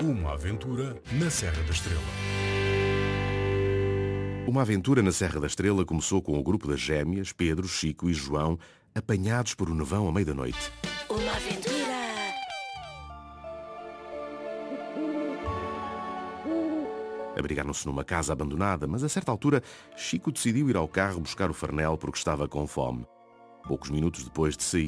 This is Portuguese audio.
Uma aventura na Serra da Estrela. Uma aventura na Serra da Estrela começou com o grupo das gêmeas, Pedro, Chico e João, apanhados por um nevão à meia da noite. Uma aventura! Abrigaram-se numa casa abandonada, mas a certa altura Chico decidiu ir ao carro buscar o farnel porque estava com fome. Poucos minutos depois de sair,